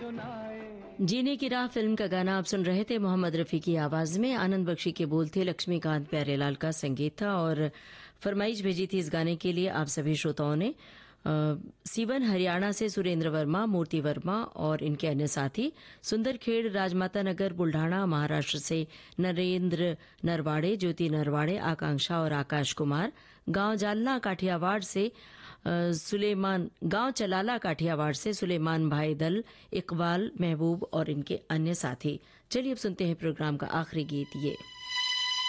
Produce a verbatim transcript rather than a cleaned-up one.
जीने की राह फिल्म का गाना आप सुन रहे थे। मोहम्मद रफ़ी की आवाज़ में आनंद बख्शी के बोल थे, लक्ष्मीकांत प्यारेलाल का संगीत था और फरमाइश भेजी थी इस गाने के लिए आप सभी श्रोताओं ने। सीवन हरियाणा से सुरेंद्र वर्मा, मूर्ति वर्मा और इनके अन्य साथी, सुंदरखेड़ राजमाता नगर बुल्ढाणा महाराष्ट्र से नरेंद्र नरवाड़े, ज्योति नरवाड़े, आकांक्षा और आकाश कुमार, गांव जालना काठियावाड़ से सुलेमान, गांव चलाला काठियावाड़ से सुलेमान भाई दल, इकबाल महबूब और इनके अन्य साथी। चलिए अब सुनते हैं प्रोग्राम का आखिरी गीत ये।